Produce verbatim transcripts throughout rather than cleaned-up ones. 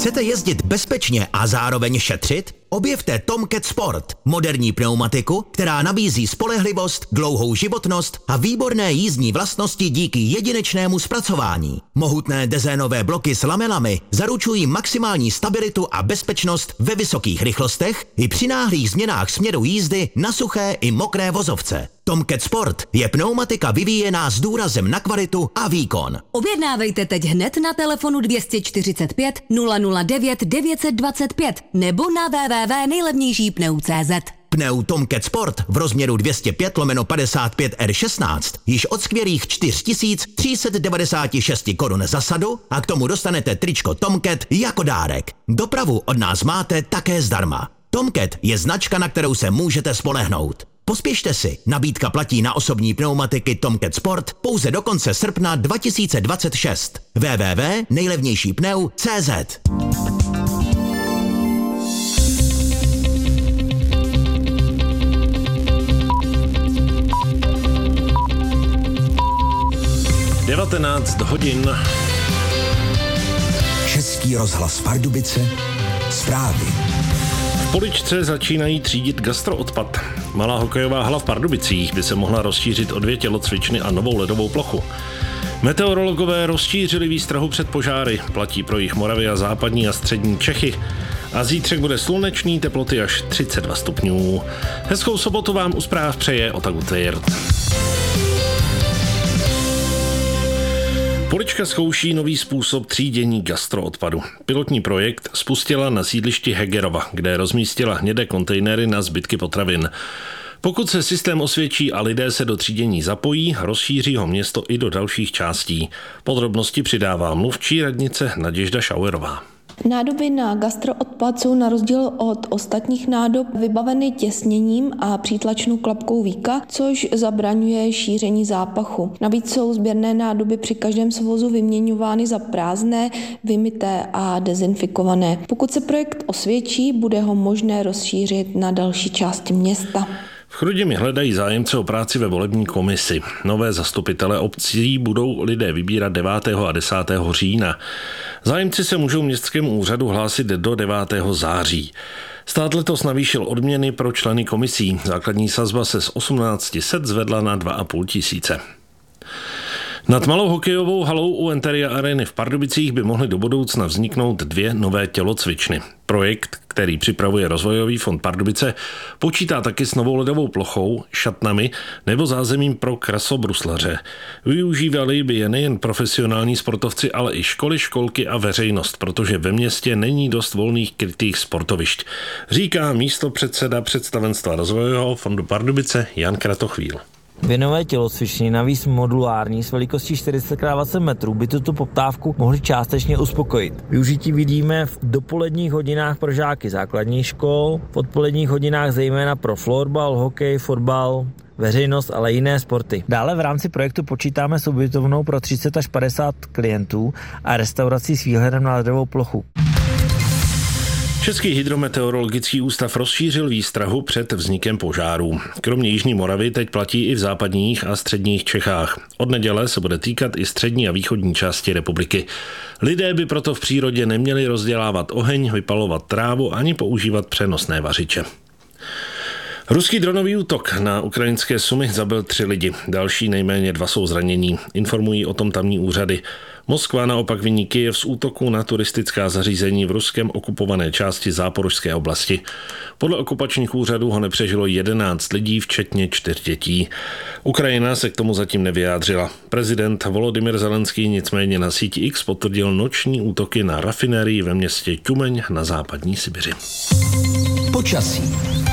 Chcete jezdit bezpečně a zároveň šetřit? Objevte Tomcat Sport, moderní pneumatiku, která nabízí spolehlivost, dlouhou životnost a výborné jízdní vlastnosti díky jedinečnému zpracování. Mohutné dezénové bloky s lamelami zaručují maximální stabilitu a bezpečnost ve vysokých rychlostech i při náhlých změnách směru jízdy na suché i mokré vozovce. Tomcat Sport je pneumatika vyvíjená s důrazem na kvalitu a výkon. Objednávejte teď hned na telefonu dvě stě čtyřicet pět nula nula devět devět set dvacet pět nebo na w w w tečka nejlevnější pneu tečka cé zet. Pneu Tomcat Sport v rozměru dvě stě pět lomeno padesát pět R šestnáct již od skvělých čtyři tisíce tři sta devadesát šest korun za sadu a k tomu dostanete tričko Tomcat jako dárek. Dopravu od nás máte také zdarma. Tomcat je značka, na kterou se můžete spolehnout. Pospěšte si, nabídka platí na osobní pneumatiky Tomcat Sport pouze do konce srpna dva tisíce dvacet šest. w w w tečka nejlevnější pneu tečka cé zet. devatenáct hodin. Český rozhlas Pardubice. Zprávy. V Poličce začínají třídit gastroodpad. Malá hokejová hala v Pardubicích by se mohla rozšířit o dvě tělocvičny a novou ledovou plochu. Meteorologové rozšířili výstrahu před požáry. Platí pro jih Moravy a západní a střední Čechy. A zítřek bude slunečný, teploty až třicet dva stupňů. Hezkou sobotu vám u zpráv přeje Otaku Tvirt. Polička zkouší nový způsob třídění gastroodpadu. Pilotní projekt spustila na sídlišti Hegerova, kde rozmístila hnědé kontejnery na zbytky potravin. Pokud se systém osvědčí a lidé se do třídění zapojí, rozšíří ho město i do dalších částí. Podrobnosti přidává mluvčí radnice Naděžda Šauerová. Nádoby na gastroodpad jsou na rozdíl od ostatních nádob vybaveny těsněním a přítlačnou klapkou víka, což zabraňuje šíření zápachu. Navíc jsou sběrné nádoby při každém svozu vyměňovány za prázdné, vymyté a dezinfikované. Pokud se projekt osvědčí, bude ho možné rozšířit na další části města. V Chrudimi hledají zájemce o práci ve volební komisi. Nové zastupitele obcí budou lidé vybírat devátého a desátého října. Zájemci se můžou městskému úřadu hlásit do devátého září. Stát letos navýšil odměny pro členy komisí. Základní sazba se z osmnáct set zvedla na dva a půl tisíce. Nad malou hokejovou halou u Enteria Areny v Pardubicích by mohly do budoucna vzniknout dvě nové tělocvičny. Projekt, který připravuje Rozvojový fond Pardubice, počítá taky s novou ledovou plochou, šatnami nebo zázemím pro krasobruslaře. Využívali by je nejen profesionální sportovci, ale i školy, školky a veřejnost, protože ve městě není dost volných krytých sportovišť, říká místopředseda představenstva Rozvojového fondu Pardubice Jan Kratochvíl. Dvě nové tělocvičny, navíc modulární s velikostí čtyři sta krát dvacet metrů, by tuto poptávku mohly částečně uspokojit. Využití vidíme v dopoledních hodinách pro žáky základních škol, v odpoledních hodinách zejména pro florbal, hokej, fotbal, veřejnost, ale jiné sporty. Dále v rámci projektu počítáme s ubytovnou pro třicet až padesát klientů a restaurací s výhledem na ledovou plochu. Český hydrometeorologický ústav rozšířil výstrahu před vznikem požárů. Kromě Jižní Moravy teď platí i v západních a středních Čechách. Od neděle se bude týkat i střední a východní části republiky. Lidé by proto v přírodě neměli rozdělávat oheň, vypalovat trávu ani používat přenosné vařiče. Ruský dronový útok na ukrajinské Sumy zabil tři lidi. Další nejméně dva jsou zranění. Informují o tom tamní úřady. Moskva naopak viní Kyjev z útoku na turistická zařízení v ruskem okupované části Záporožské oblasti. Podle okupačních úřadů ho nepřežilo jedenáct lidí, včetně čtyř dětí. Ukrajina se k tomu zatím nevyjádřila. Prezident Volodymyr Zelenský nicméně na síti X potvrdil noční útoky na rafinérii ve městě Tjumeň na západní Sibiři. Počasí.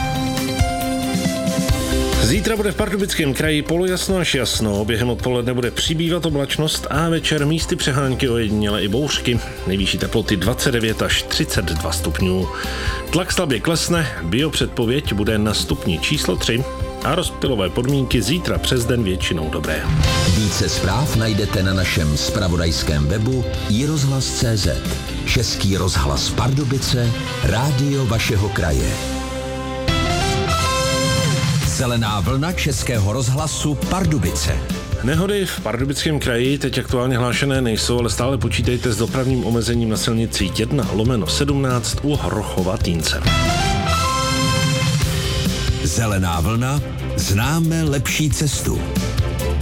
Zítra bude v Pardubickém kraji polojasno až jasno, během odpoledne bude přibývat oblačnost a večer místy přehánky ojediněle i bouřky. Nejvyšší teploty dvacet devět až třicet dva stupňů. Tlak slabě klesne, biopředpověď bude na stupni číslo tři a rozptylové podmínky zítra přes den většinou dobré. Více zpráv najdete na našem zpravodajském webu i rozhlas tečka cé zet. Český rozhlas Pardubice, rádio vašeho kraje. Zelená vlna Českého rozhlasu Pardubice. Nehody v Pardubickém kraji teď aktuálně hlášené nejsou, ale stále počítejte s dopravním omezením na silnici jedna lomeno sedmnáct u Hrochova Týnce. Zelená vlna, známe lepší cestu.